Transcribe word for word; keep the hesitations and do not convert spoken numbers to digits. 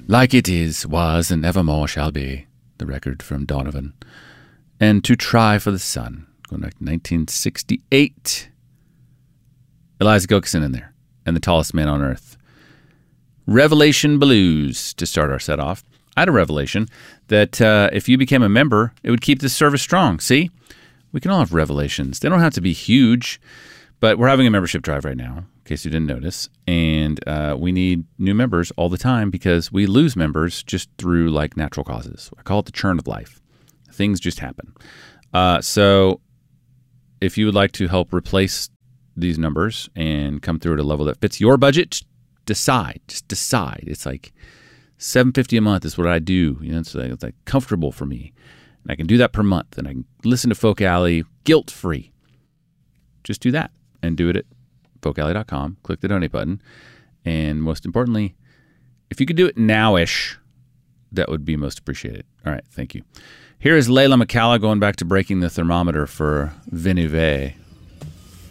Like it is, was, and evermore shall be, the record from Donovan. And To Try for the Sun, going back to nineteen sixty-eight. Eliza Gilkyson in there, and The Tallest Man on Earth. Revelation Blues, to start our set off. I had a revelation that uh, if you became a member, it would keep this service strong. See? We can all have revelations. They don't have to be huge, but we're having a membership drive right now, in case you didn't notice. And uh, we need new members all the time because we lose members just through like natural causes. I call it the churn of life. Things just happen. Uh, so if you would like to help replace these numbers and come through at a level that fits your budget, decide. Just decide. It's like seven hundred fifty dollars a month is what I do. You know, it's like, it's like comfortable for me. And I can do that per month. And I can listen to Folk Alley guilt-free. Just do that and do it at folk alley dot com. Click the donate button. And most importantly, if you could do it now-ish, that would be most appreciated. All right, thank you. Here is Layla McCalla going back to breaking the thermometer for Venive.